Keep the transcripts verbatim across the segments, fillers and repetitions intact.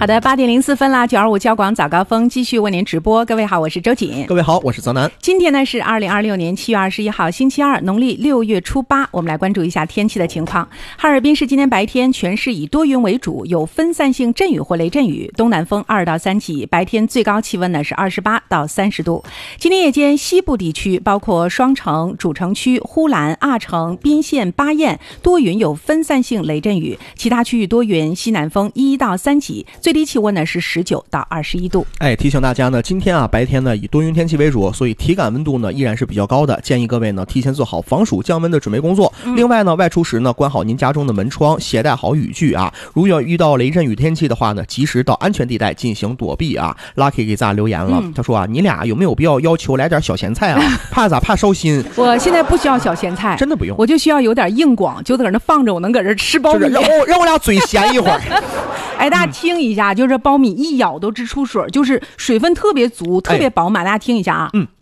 好的，八点零四分啦，九二五交广早高峰继续为您直播。各位好，我是周瑾。 各位好，我是泽南。 今天呢是二零二六年七月二十一号，星期二，农历六月初八。我们来关注一下天气的情况。哈尔滨市今天白天全市以多云为主，有分散性阵雨或雷阵雨，东南风二到三级，白天最高气温呢是二十八到三十度。今天夜间西部地区包括双城、主城区、呼兰、阿城、宾县、巴彦多云有分散性雷阵雨，其他区域多云，西南风一到三级，最低气温呢是十九到二十一度。 哎，提醒大家呢，今天啊白天呢以多云天气为主，所以体感温度呢依然是比较高的，建议各位呢提前做好防暑降温的准备工作。嗯、另外呢，外出时呢关好您家中的门窗，携带好雨具啊。如要遇到雷阵雨天气的话呢，及时到安全地带进行躲避啊。Lucky 给咱留言了，嗯、他说啊，你俩有没有必要要求来点小咸菜啊？怕咋怕烧心？ 我现在不需要小咸菜， 真的不用， 我就需要有点硬广，就在那放着，我能搁这吃苞米， 让我让我俩嘴咸一会儿。 哎，大家听一下，就是这苞米一咬都直出水，就是水分特别足，特别饱满。哎、大家听一下啊， 嗯。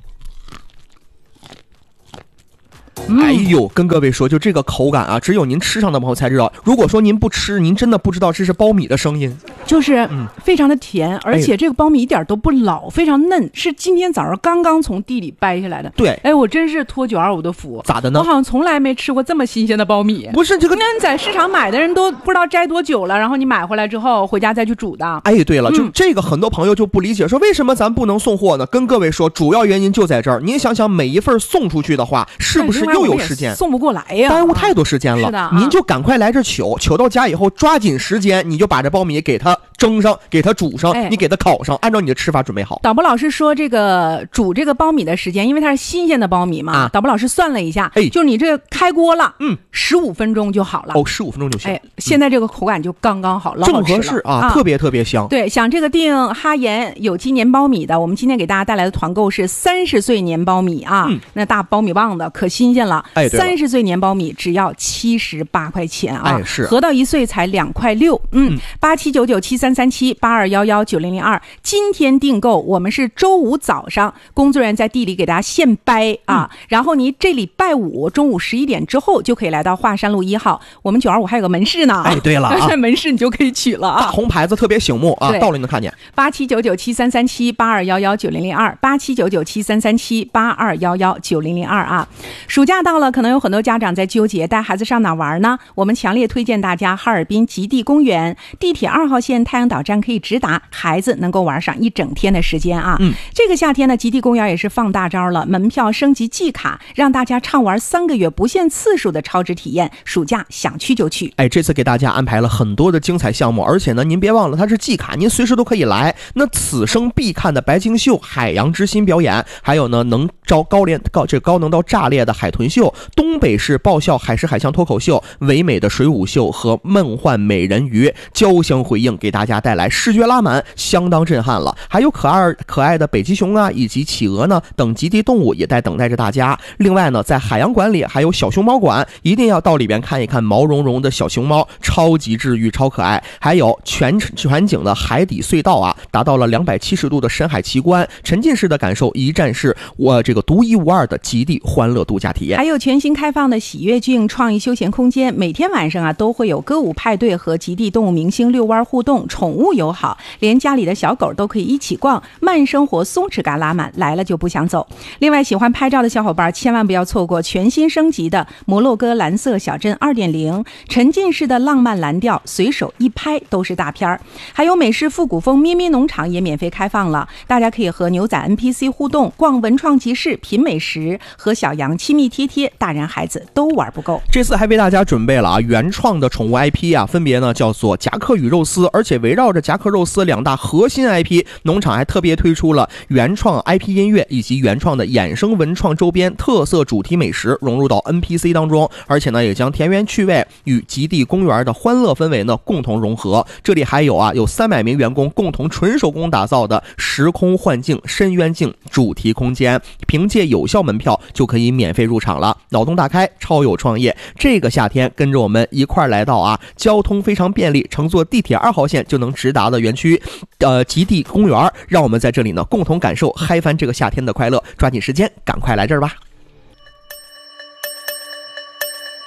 哎呦，跟各位说，就这个口感啊，只有您吃上的朋友才知道。如果说您不吃，您真的不知道这是苞米的声音， 就是非常的甜，嗯、而且这个苞米一点都不老，非常嫩，是今天早上刚刚从地里掰下来的。 对， 哎，我真是托九二五的福。 咋的呢？ 我好像从来没吃过这么新鲜的苞米。 不是这个， 那你在市场买的人都不知道摘多久了，然后你买回来之后回家再去煮的。 哎，对了，就这个很多朋友就不理解，说为什么咱不能送货呢？跟各位说，主要原因就在这儿。您想想，每一份送出去的话，是不是又有时间？ 送不过来呀， 耽误太多时间了。 是的， 您就赶快来这取，取到家以后抓紧时间，你就把这苞米给它蒸上，给它煮上，哎、你给它烤上，按照你的吃法准备好。 导播老师说，这个煮这个苞米的时间，因为它是新鲜的苞米嘛，啊、导播老师算了一下，哎，就是你这个开锅了，嗯，十五分钟就好了。 哦，十五分钟就行。 哎，现在这个口感就刚刚好， 正合适啊，啊特别特别香。 对，想这个订哈盐有机年苞米的，我们今天给大家带来的团购是三十岁年苞米啊，嗯、那大苞米棒子可新鲜了。 哎， 三十岁年苞米只要七十八块钱啊， 哎是， 合到一岁才两块六。嗯，八七九九七三三七八二幺幺九零零二，今天订购，我们是周五早上工作人员在地里给大家现掰啊，嗯、然后你这礼拜五中午十一点之后就可以来到华山路一号，我们九二五还有个门市呢。 哎，对了、啊， 在门市你就可以取了啊， 大红牌子特别醒目啊，到了你能看见。 八七九九七三三七八二幺幺九零零二，八七九九七三三七八二幺幺九零零二啊。暑假到了，可能有很多家长在纠结带孩子上哪玩呢？我们强烈推荐大家哈尔滨极地公园，地铁二号线太阳岛站可以直达，孩子能够玩上一整天的时间啊。嗯，这个夏天呢，极地公园也是放大招了，门票升级季卡，让大家畅玩三个月不限次数的超值体验，暑假想去就去。 哎，这次给大家安排了很多的精彩项目，而且呢，您别忘了它是季卡，您随时都可以来。那此生必看的白鲸秀、海洋之心表演，还有呢能招高连高这高能到炸裂的海豚秀，东北市爆笑海狮海象脱口秀，唯美的水舞秀和梦幻美人鱼交相回应，给大家带来视觉拉满，相当震撼了。还有可爱可爱的北极熊啊，以及企鹅呢等极地动物也在等待着大家。另外呢，在海洋馆里还有小熊猫馆，一定要到里边看一看毛茸茸的小熊猫，超级治愈，超可爱。还有全全景的海底隧道啊，达到了两百七十度的深海奇观，沉浸式的感受一站式我这个独一无二的极地欢乐度假体验。 还有全新开放的喜悦郡创意休闲空间，每天晚上啊都会有歌舞派对和极地动物明星遛弯互动，宠物友好，连家里的小狗都可以一起逛，慢生活松弛感拉满，来了就不想走。另外喜欢拍照的小伙伴千万不要错过全新升级的摩洛哥蓝色小镇 二点零， 沉浸式的浪漫蓝调，随手一拍都是大片儿。还有美式复古风咩咩农场也免费开放了，大家可以和牛仔 N P C 互动，逛文创集市，品美食，和小羊亲密贴贴，大人孩子都玩不够。 这次还为大家准备了啊原创的宠物 I P 啊，分别呢叫做夹克与肉丝，而且围绕着夹克肉丝两大核心 I P， 农场还特别推出了原创 I P 音乐以及原创的衍生文创周边特色主题美食融入到 N P C 当中，而且呢也将田园趣味与极地公园的欢乐氛围呢共同融合。这里还有啊有三百名员工共同纯手工打造的时空幻境深渊境主题空间，凭借有效门票就可以免费入场了，脑洞大开，超有创业。这个夏天跟着我们一块来到啊交通非常便利，乘坐地铁二号线就能直达的园区呃极地公园，让我们在这里呢共同感受嗨翻这个夏天的快乐，抓紧时间赶快来这儿吧。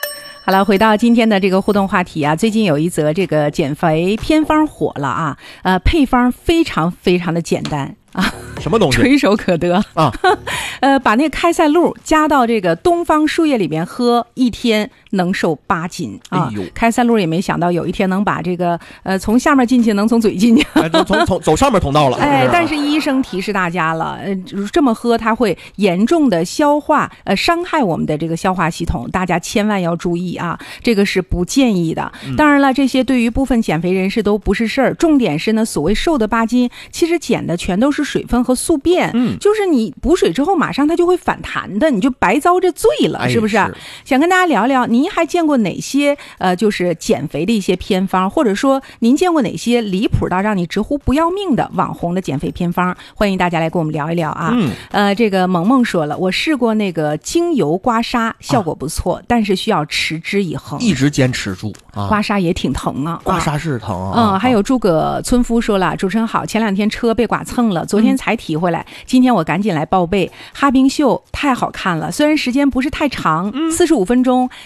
好了，回到今天的这个互动话题啊，最近有一则这个减肥偏方火了啊，呃，配方非常非常的简单啊， 什么东西？ 垂手可得啊！ 呃，把那个开塞露加到这个东方树叶里边喝，一天能瘦八斤啊！ 哎呦， 开塞露也没想到有一天能把这个呃从下面进去，能从嘴进去， 哎、从从走上面通道了。 哎，但是医生提示大家了，呃，这么喝它会严重的消化，呃，伤害我们的这个消化系统，大家千万要注意啊，这个是不建议的。当然了，这些对于部分减肥人士都不是事儿，重点是呢，所谓瘦的八斤，其实减的全都是水分和宿便，嗯，就是你补水之后马上它就会反弹的，你就白遭这罪了， 哎、 是不是？ 是想跟大家聊聊，您还见过哪些呃，就是减肥的一些偏方，或者说您见过哪些离谱到让你直呼不要命的网红的减肥偏方？欢迎大家来跟我们聊一聊啊。嗯，呃，这个萌萌说了，我试过那个精油刮痧，效果不错，啊、但是需要持之以恒， 一直坚持住啊。 刮痧也挺疼啊， 刮痧是疼啊。 嗯，还有诸葛村夫说了，主持人好，前两天车被剐蹭了，昨天才提回来，嗯、今天我赶紧来报备。哈冰秀太好看了，虽然时间不是太长，四十五分钟，